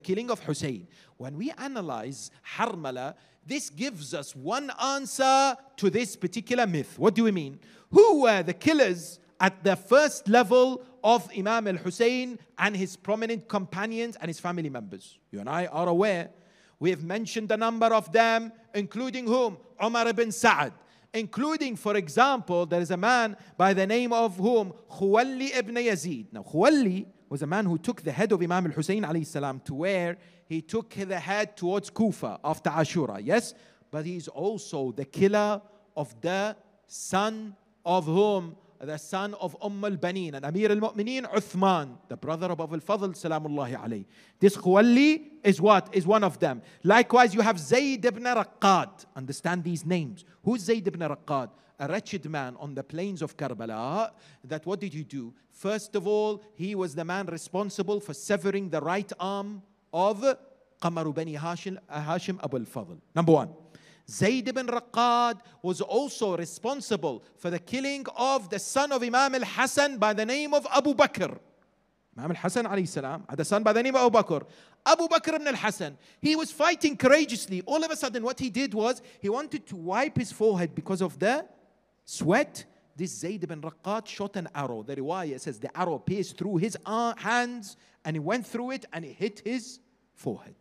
killing of Hussein. When we analyze Harmala, this gives us one answer to this particular myth. What do we mean? Who were the killers at the first level of Imam al-Hussein and his prominent companions and his family members? You and I are aware. We have mentioned a number of them, including whom? Umar ibn Sa'ad. Including, for example, there is a man by the name of whom? Khuwalli ibn Yazid. Now, Khuwalli was a man who took the head of Imam al-Hussein alayhi salam to where he took the head towards Kufa after Ashura. Yes, but he's also the killer of the son of whom? The son of al-Banin and Amir al-Mu'mineen Uthman, the brother of Abu al-Fadl salamullahi alayhi. This Khuwalli is what? Is one of them. Likewise, you have Zayd ibn Raqqad. Understand these names. Who's Zayd ibn Raqqad? A wretched man on the plains of Karbala. That what did he do? First of all, he was the man responsible for severing the right arm of Qamaru Bani Hashim Abu al-Fadl. Number one. Zayd ibn Raqqad was also responsible for the killing of the son of Imam al-Hasan by the name of Abu Bakr. Imam al-Hasan alayhi salam had a son by the name of Abu Bakr. Abu Bakr ibn al-Hasan, he was fighting courageously. All of a sudden what he did was, he wanted to wipe his forehead because of the sweat. This Zayd ibn Raqqad shot an arrow. The riwayah says the arrow pierced through his hands and he went through it and it hit his forehead.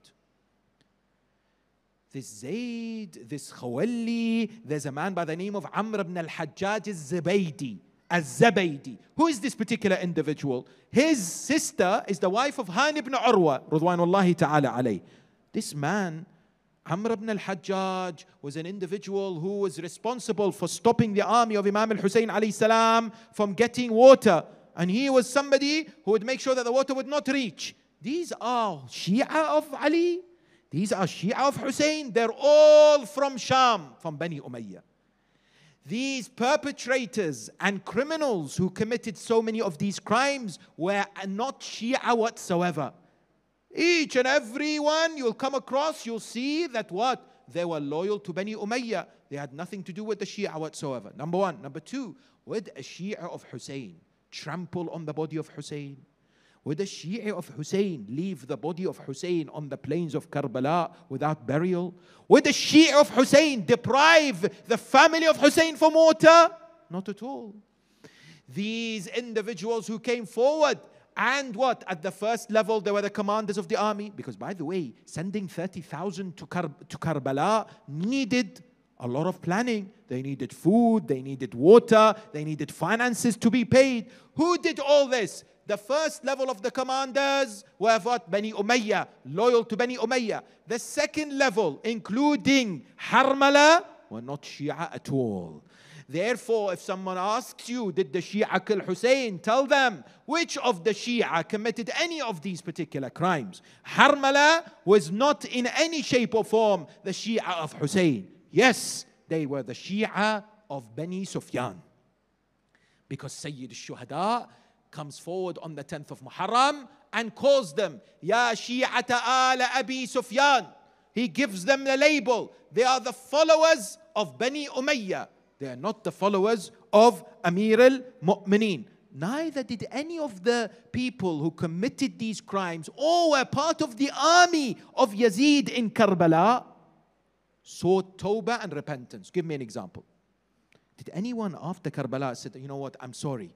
This Zayd, this Khuwalli, there's a man by the name of Amr ibn al-Hajjaj al-Zabaydi. Who is this particular individual? His sister is the wife of Han ibn Urwa, Ridwanullahi ta'ala alayh. This man, Amr ibn al-Hajjaj, was an individual who was responsible for stopping the army of Imam al-Hussein alayhi salam from getting water. And he was somebody who would make sure that the water would not reach. These are Shia of Ali. These are Shia of Hussein. They're all from Sham, from Bani Umayyah. These perpetrators and criminals who committed so many of these crimes were not Shia whatsoever. Each and every one you'll come across, you'll see that what? They were loyal to Bani Umayyah. They had nothing to do with the Shia whatsoever. Number one. Number two, would a Shia of Hussein trample on the body of Hussein? Would a Shia of Hussein leave the body of Hussein on the plains of Karbala without burial? Would a Shia of Hussein deprive the family of Hussein from water? Not at all. These individuals who came forward and what? At the first level, they were the commanders of the army. Because by the way, sending 30,000 to Karbala needed a lot of planning. They needed food, they needed water, they needed finances to be paid. Who did all this? The first level of the commanders were what? Bani Umayyah, loyal to Bani Umayyah. The second level, including Harmala, were not Shia at all. Therefore, if someone asks you, did the Shia kill Hussein? Tell them, which of the Shia committed any of these particular crimes? Harmala was not in any shape or form the Shia of Hussein. Yes, they were the Shia of Bani Sufyan. Because Sayyid al-Shuhada comes forward on the 10th of Muharram and calls them Ya Shi'ata ala Abi Sufyan. He gives them the label. They are the followers of Bani Umayyah. They are not the followers of Amir al-Mu'mineen. Neither did any of the people who committed these crimes or were part of the army of Yazid in Karbala sought tawbah and repentance. Give me an example. Did anyone after Karbala say, you know what, I'm sorry,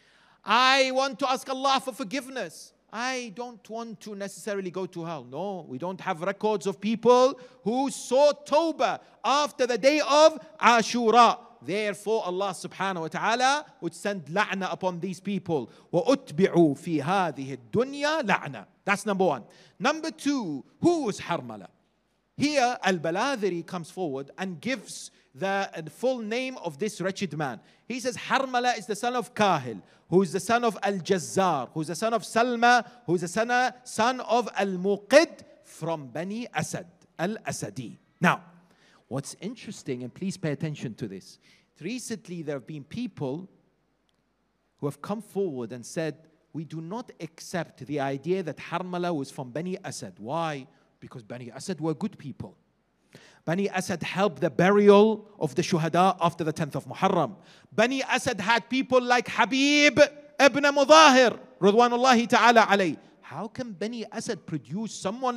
I want to ask Allah for forgiveness, I don't want to necessarily go to hell? No, we don't have records of people who sought tawbah after the day of Ashura. Therefore, Allah subhanahu wa ta'ala would send la'na upon these people. وَأُتْبِعُوا فِي هَذِهِ الدُّنْيَا لَعْنَةً. That's number one. Number two, who was Harmala? Here, Al-Baladhiri comes forward and gives the full name of this wretched man. He says Harmala is the son of Kahil, who is the son of Al-Jazzar, who is the son of Salma, who is the son of Al-Muqid from Bani Asad, Al-Asadi. Now, what's interesting, and please pay attention to this, recently there have been people who have come forward and said, we do not accept the idea that Harmala was from Bani Asad. Why? Because Bani Asad were good people. Bani Asad helped the burial of the Shuhada after the 10th of Muharram. Bani Asad had people like Habib ibn Mudahir, Ridwanullahi ta'ala alayh. How can Bani Asad produce someone